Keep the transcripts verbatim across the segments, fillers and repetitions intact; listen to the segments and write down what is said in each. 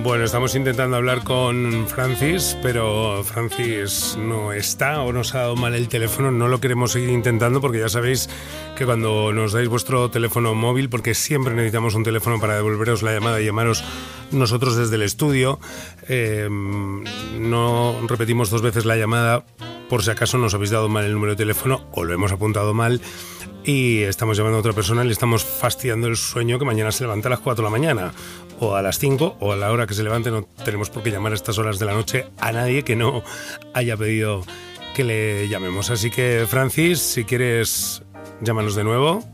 Bueno, estamos intentando hablar con Francis, pero Francis no está o nos ha dado mal el teléfono. No lo queremos seguir intentando porque ya sabéis que cuando nos dais vuestro teléfono móvil, porque siempre necesitamos un teléfono para devolveros la llamada y llamaros nosotros desde el estudio, eh, no repetimos dos veces la llamada por si acaso nos habéis dado mal el número de teléfono o lo hemos apuntado mal y estamos llamando a otra persona y le estamos fastidiando el sueño, que mañana se levanta a las cuatro de la mañana o a las cinco o a la hora que se levante. No tenemos por qué llamar a estas horas de la noche a nadie que no haya pedido que le llamemos. Así que, Francis, si quieres, llámanos de nuevo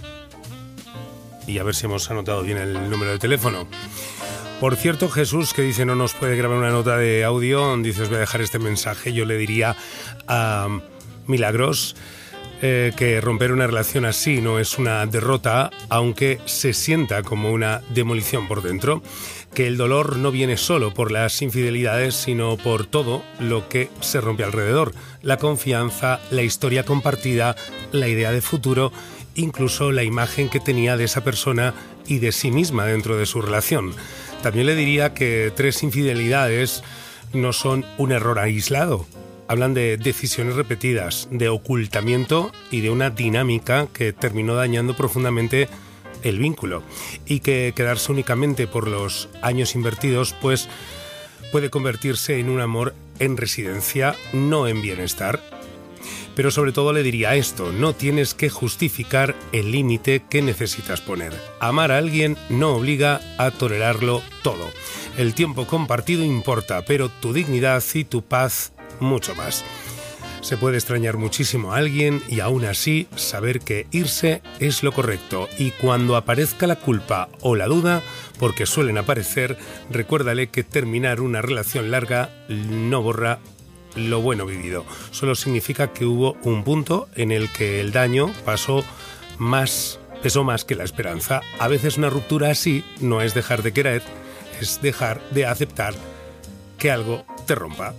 y a ver si hemos anotado bien el número de teléfono. Por cierto, Jesús, que dice no nos puede grabar una nota de audio, dice os voy a dejar este mensaje. Yo le diría a Milagros eh, que romper una relación así no es una derrota, aunque se sienta como una demolición por dentro. Que el dolor no viene solo por las infidelidades, sino por todo lo que se rompe alrededor. La confianza, la historia compartida, la idea de futuro, incluso la imagen que tenía de esa persona y de sí misma dentro de su relación. También le diría que tres infidelidades no son un error aislado. Hablan de decisiones repetidas, de ocultamiento y de una dinámica que terminó dañando profundamente el vínculo. Y que quedarse únicamente por los años invertidos, pues puede convertirse en un amor en residencia, no en bienestar. Pero sobre todo le diría esto: no tienes que justificar el límite que necesitas poner. Amar a alguien no obliga a tolerarlo todo. El tiempo compartido importa, pero tu dignidad y tu paz mucho más. Se puede extrañar muchísimo a alguien y aún así saber que irse es lo correcto. Y cuando aparezca la culpa o la duda, porque suelen aparecer, recuérdale que terminar una relación larga no borra lo bueno vivido. Solo significa que hubo un punto en el que el daño pasó más, pesó más que la esperanza. A veces una ruptura así no es dejar de querer, es dejar de aceptar que algo te rompa.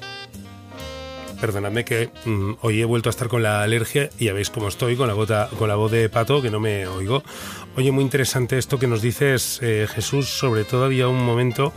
Perdonadme que mmm, hoy he vuelto a estar con la alergia y ya veis cómo estoy con la, bota, con la voz de pato, que no me oigo. Oye, muy interesante esto que nos dices, eh, Jesús. Sobre todo había un momento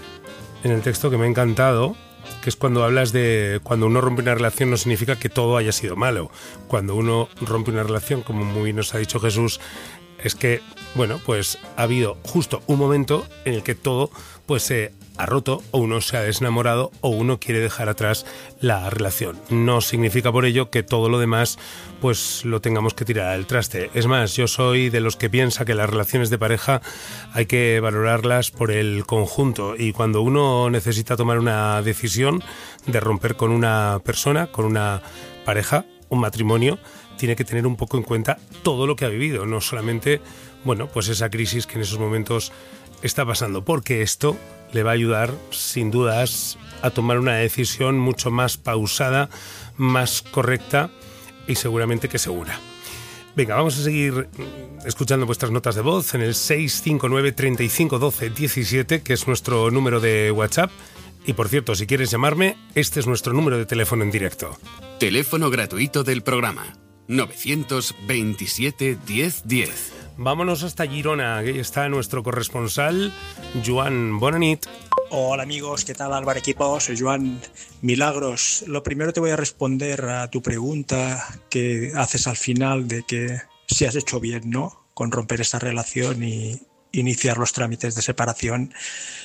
en el texto que me ha encantado, que es cuando hablas de cuando uno rompe una relación no significa que todo haya sido malo. Cuando uno rompe una relación, como muy bien nos ha dicho Jesús, es que, bueno, pues ha habido justo un momento en el que todo pues se ha roto, o uno se ha desenamorado, o uno quiere dejar atrás la relación. No significa por ello que todo lo demás pues lo tengamos que tirar al traste. Es más, yo soy de los que piensa que las relaciones de pareja hay que valorarlas por el conjunto, y cuando uno necesita tomar una decisión de romper con una persona, con una pareja, un matrimonio, tiene que tener un poco en cuenta todo lo que ha vivido, no solamente, bueno, pues esa crisis que en esos momentos está pasando, porque esto le va a ayudar, sin dudas, a tomar una decisión mucho más pausada, más correcta y seguramente que segura. Venga, vamos a seguir escuchando vuestras notas de voz en el seis cinco nueve, treinta y cinco, doce, diecisiete, que es nuestro número de WhatsApp. Y por cierto, si quieres llamarme, este es nuestro número de teléfono en directo. Teléfono gratuito del programa: novecientos veintisiete, diez, diez. Vámonos hasta Girona, que está nuestro corresponsal, Joan. Bona nit. Hola amigos, ¿qué tal, Álvaro Equipo? Soy Joan. Milagros, lo primero te voy a responder a tu pregunta que haces al final de que si has hecho bien, ¿no?, con romper esta relación y iniciar los trámites de separación.